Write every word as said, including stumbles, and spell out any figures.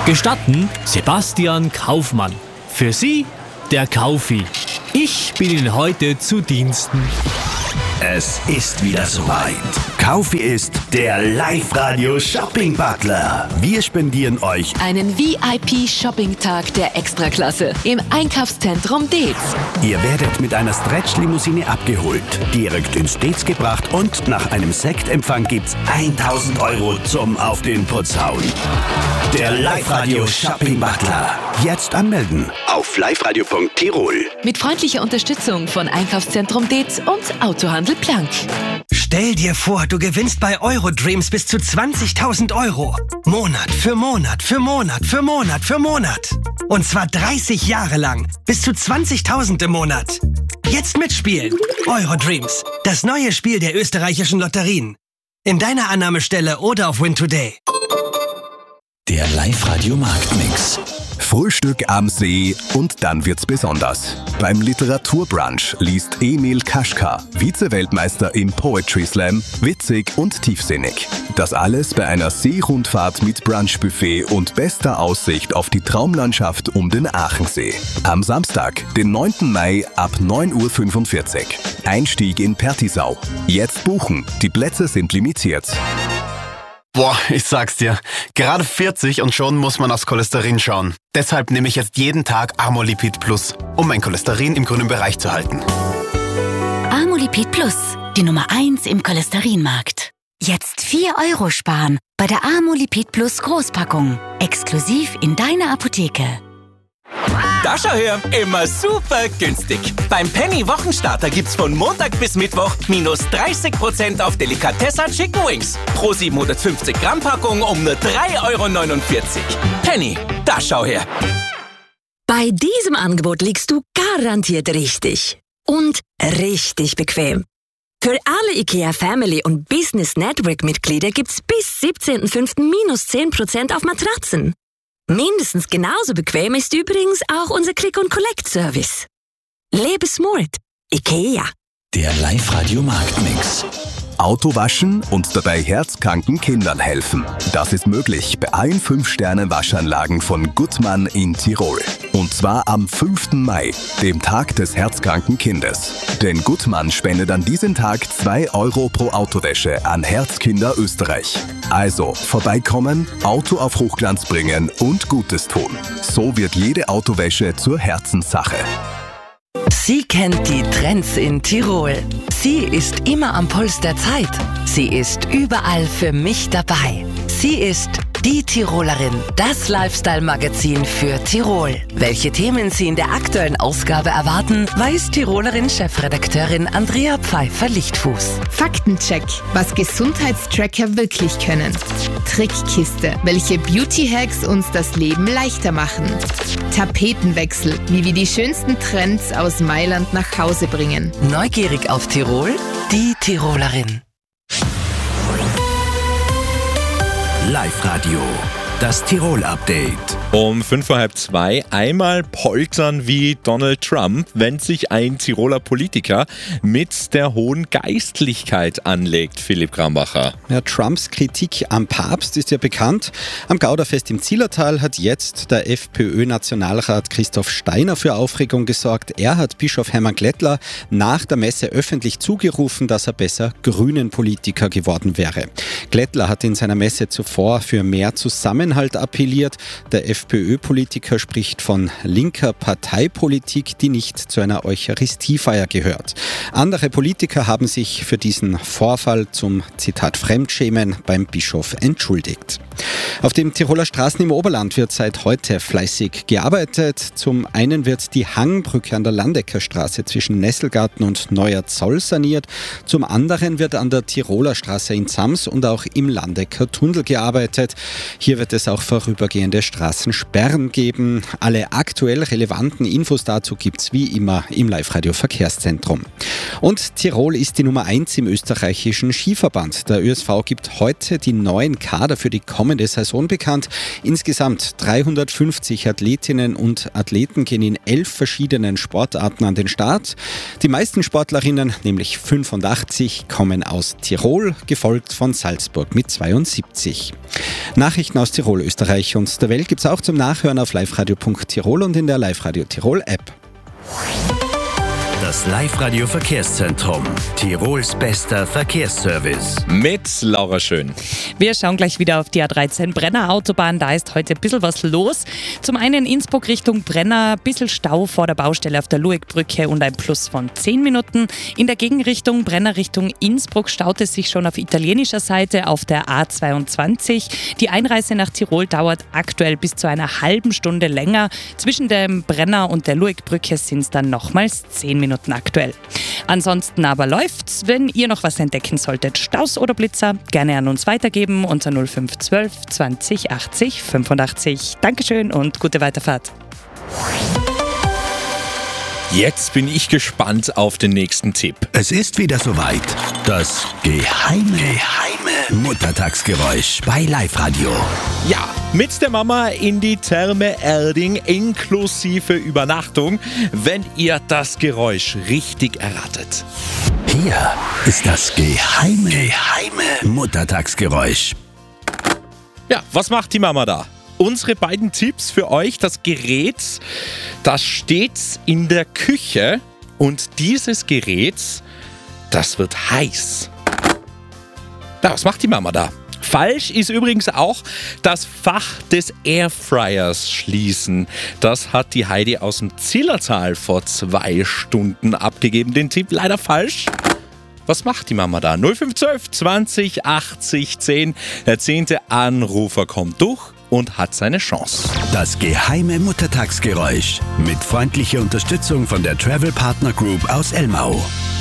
Gestatten Sebastian Kaufmann. Für Sie der Kaufi. Ich bin Ihnen heute zu Diensten. Es ist wieder soweit. Kaufi ist der Live-Radio-Shopping-Butler. Wir spendieren euch einen V I P-Shopping-Tag der Extraklasse im Einkaufszentrum Deetz. Ihr werdet mit einer Stretch-Limousine abgeholt, direkt ins Deetz gebracht und nach einem Sektempfang gibt's tausend Euro zum Auf den Putz hauen. Der Live-Radio-Shopping-Butler. Jetzt anmelden auf liveradio punkt tirol. Mit freundlicher Unterstützung von Einkaufszentrum Deetz und Autohandel Plank. Stell dir vor, du gewinnst bei Eurodreams bis zu zwanzigtausend Euro. Monat für Monat für Monat für Monat für Monat. Und zwar dreißig Jahre lang. Bis zu zwanzigtausend im Monat. Jetzt mitspielen. Eurodreams. Das neue Spiel der österreichischen Lotterien. In deiner Annahmestelle oder auf Win Today. Der Live-Radio-Marktmix. Frühstück am See und dann wird's besonders. Beim Literaturbrunch liest Emil Kaschka, Vize-Weltmeister im Poetry Slam, witzig und tiefsinnig. Das alles bei einer Seerundfahrt mit Brunchbuffet und bester Aussicht auf die Traumlandschaft um den Aachensee. Am Samstag, den neunten Mai ab neun Uhr fünfundvierzig. Einstieg in Pertisau. Jetzt buchen, die Plätze sind limitiert. Boah, ich sag's dir, gerade vierzig und schon muss man aufs Cholesterin schauen. Deshalb nehme ich jetzt jeden Tag Amolipid Plus, um mein Cholesterin im grünen Bereich zu halten. Amolipid Plus, die Nummer eins im Cholesterinmarkt. Jetzt vier Euro sparen bei der Amolipid Plus Großpackung. Exklusiv in deiner Apotheke. Da schau her, immer super günstig. Beim Penny Wochenstarter gibt's von Montag bis Mittwoch minus dreißig Prozent auf Delikatessa Chicken Wings. Pro siebenhundertfünfzig Gramm Packung um nur drei Euro neunundvierzig. Penny, da schau her. Bei diesem Angebot liegst du garantiert richtig. Und richtig bequem. Für alle IKEA Family und Business Network Mitglieder gibt's bis siebzehnten fünften minus zehn Prozent auf Matratzen. Mindestens genauso bequem ist übrigens auch unser Click-and-Collect-Service. Lebe smart. IKEA. Der Live-Radio-Marktmix. Auto waschen und dabei herzkranken Kindern helfen. Das ist möglich bei allen fünf Sterne Waschanlagen von Gutmann in Tirol. Und zwar am fünften Mai, dem Tag des herzkranken Kindes. Denn Gutmann spendet an diesem Tag zwei Euro pro Autowäsche an Herzkinder Österreich. Also vorbeikommen, Auto auf Hochglanz bringen und Gutes tun. So wird jede Autowäsche zur Herzenssache. Sie kennt die Trends in Tirol. Sie ist immer am Puls der Zeit. Sie ist überall für mich dabei. Sie ist die Tirolerin, das Lifestyle-Magazin für Tirol. Welche Themen Sie in der aktuellen Ausgabe erwarten, weiß Tirolerin-Chefredakteurin Andrea Pfeiffer-Lichtfuß. Faktencheck, was Gesundheitstracker wirklich können. Trickkiste, welche Beauty-Hacks uns das Leben leichter machen. Tapetenwechsel, wie wir die schönsten Trends aus Mailand nach Hause bringen. Neugierig auf Tirol? Die Tirolerin. Live-Radio, das Tirol-Update. Um fünf Uhr halb zwei einmal poltern wie Donald Trump, wenn sich ein Tiroler Politiker mit der hohen Geistlichkeit anlegt, Philipp Krambacher. Ja, Trumps Kritik am Papst ist ja bekannt. Am Gauderfest im Zillertal hat jetzt der FPÖ-Nationalrat Christoph Steiner für Aufregung gesorgt. Er hat Bischof Hermann Glättler nach der Messe öffentlich zugerufen, dass er besser Grünen-Politiker geworden wäre. Glättler hat in seiner Messe zuvor für mehr Zusammenhalt appelliert. Der FPÖ-Politiker spricht von linker Parteipolitik, die nicht zu einer Eucharistiefeier gehört. Andere Politiker haben sich für diesen Vorfall zum, Zitat, Fremdschämen beim Bischof entschuldigt. Auf den Tiroler Straßen im Oberland wird seit heute fleißig gearbeitet. Zum einen wird die Hangbrücke an der Landecker Straße zwischen Nesselgarten und Neuer Zoll saniert. Zum anderen wird an der Tiroler Straße in Zams und auch im Landecker Tunnel gearbeitet. Hier wird es auch vorübergehende Straßen Straßensperren geben. Alle aktuell relevanten Infos dazu gibt es wie immer im Live-Radio Verkehrszentrum. Und Tirol ist die Nummer eins im österreichischen Skiverband. Der Ö S V gibt heute die neuen Kader für die kommende Saison bekannt. Insgesamt dreihundertfünfzig Athletinnen und Athleten gehen in elf verschiedenen Sportarten an den Start. Die meisten Sportlerinnen, nämlich fünfundachtzig, kommen aus Tirol, gefolgt von Salzburg mit zweiundsiebzig. Nachrichten aus Tirol, Österreich und der Welt gibt es auch zum Nachhören auf liveradio punkt tirol und in der Live-Radio Tirol App. Das Live-Radio Verkehrszentrum. Tirols bester Verkehrsservice. Mit Laura Schön. Wir schauen gleich wieder auf die A dreizehn Brenner Autobahn. Da ist heute ein bisschen was los. Zum einen Innsbruck Richtung Brenner, ein bisschen Stau vor der Baustelle auf der Luegbrücke und ein Plus von zehn Minuten. In der Gegenrichtung Brenner Richtung Innsbruck staut es sich schon auf italienischer Seite auf der A zweiundzwanzig. Die Einreise nach Tirol dauert aktuell bis zu einer halben Stunde länger. Zwischen dem Brenner und der Luegbrücke sind es dann nochmals zehn Minuten aktuell. Ansonsten aber läuft's. Wenn ihr noch was entdecken solltet, Staus oder Blitzer, gerne an uns weitergeben unter null fünf zwölf zwanzig achtzig fünfundachtzig. Dankeschön und gute Weiterfahrt. Jetzt bin ich gespannt auf den nächsten Tipp. Es ist wieder soweit. Das geheime, geheime Muttertagsgeräusch bei Live-Radio. Ja, mit der Mama in die Therme Erding inklusive Übernachtung, wenn ihr das Geräusch richtig erratet. Hier ist das geheime, geheime Muttertagsgeräusch. Ja, was macht die Mama da? Unsere beiden Tipps für euch. Das Gerät, das steht in der Küche und dieses Gerät, das wird heiß. Ja, was macht die Mama da? Falsch ist übrigens auch das Fach des Airfryers schließen. Das hat die Heidi aus dem Zillertal vor zwei Stunden abgegeben. Den Tipp leider falsch. Was macht die Mama da? null fünf zwölf zwanzig achtzig zehn. Der zehnte Anrufer kommt durch und hat seine Chance. Das geheime Muttertagsgeräusch mit freundlicher Unterstützung von der Travel Partner Group aus Elmau.